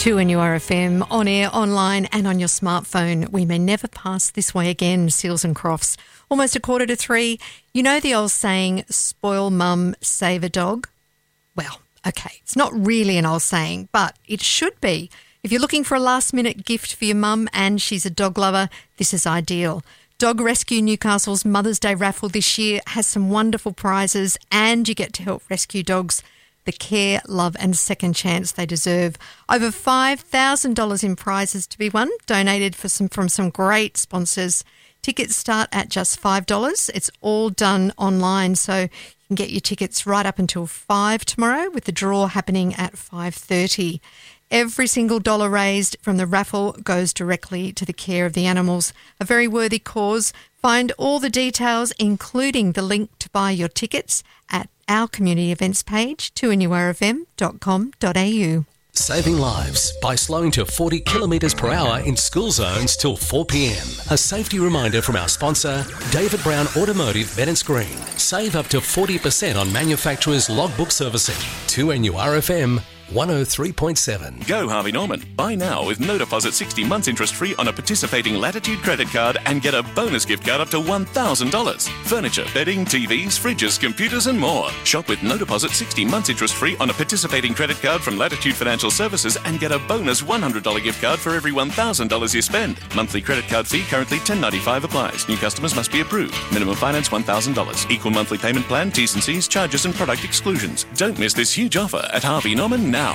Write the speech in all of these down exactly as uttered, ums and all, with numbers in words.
two N U R F M, on air, online and on your smartphone. We may never pass this way again, Seals and Crofts. Almost a quarter to three. You know the old saying, spoil mum, save a dog? Well, okay, it's not really an old saying, but it should be. If you're looking for a last-minute gift for your mum and she's a dog lover, this is ideal. Dog Rescue Newcastle's Mother's Day raffle this year has some wonderful prizes and you get to help rescue dogs the care, love and second chance they deserve. Over five thousand dollars in prizes to be won, donated for some from some great sponsors. Tickets start at just five dollars. It's all done online, so you can get your tickets right up until five tomorrow with the draw happening at five thirty. Every single dollar raised from the raffle goes directly to the care of the animals. A very worthy cause. Find all the details, including the link to buy your tickets, at our community events page, two N U R F M dot com dot a u. Saving lives by slowing to forty kilometres per hour in school zones till four p.m. A safety reminder from our sponsor, David Brown Automotive Bed and Screen. Save up to forty percent on manufacturers' logbook servicing. two N U R F M one oh three point seven. Go Harvey Norman. Buy now with no deposit, sixty months interest free on a participating Latitude credit card and get a bonus gift card up to one thousand dollars. Furniture, bedding, T Vs, fridges, computers and more. Shop with no deposit, sixty months interest free on a participating credit card from Latitude Financial Services and get a bonus one hundred dollars gift card for every one thousand dollars you spend. Monthly credit card fee currently ten dollars and ninety-five cents applies. New customers must be approved. Minimum finance one thousand dollars. Equal monthly payment plan, T's and C's, charges and product exclusions. Don't miss this huge offer at Harvey Norman now.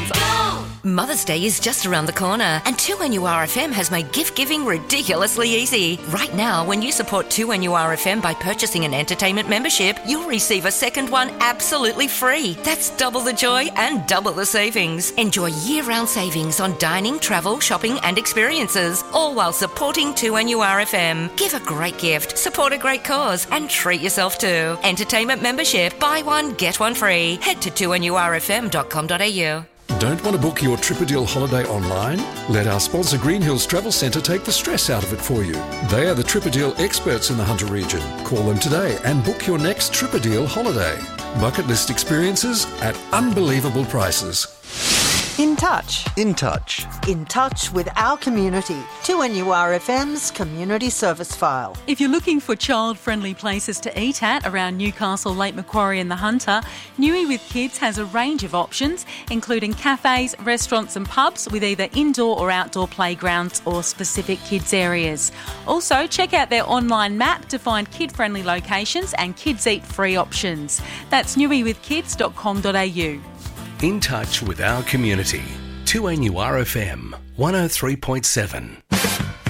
Mother's Day is just around the corner and two N U R F M has made gift giving ridiculously easy. Right now, when you support two N U R F M by purchasing an entertainment membership, you'll receive a second one absolutely free. That's double the joy and double the savings. Enjoy year-round savings on dining, travel, shopping and experiences, all while supporting two N U R F M. Give a great gift, support a great cause and treat yourself too. Entertainment membership, buy one, get one free. Head to two N U R F M dot com dot a u. Don't want to book your Tripadil holiday online? Let our sponsor Green Hills Travel Centre take the stress out of it for you. They are the Tripadil experts in the Hunter region. Call them today and book your next Tripadil holiday. Bucket list experiences at unbelievable prices. In touch. In touch. In touch with our community. two N U R F M's Community Service File. If you're looking for child-friendly places to eat at around Newcastle, Lake Macquarie and the Hunter, Newey with Kids has a range of options, including cafes, restaurants and pubs with either indoor or outdoor playgrounds or specific kids areas. Also, check out their online map to find kid-friendly locations and Kids Eat free options. That's newey with kids dot com dot a u. In touch with our community. two N U R F M one oh three point seven.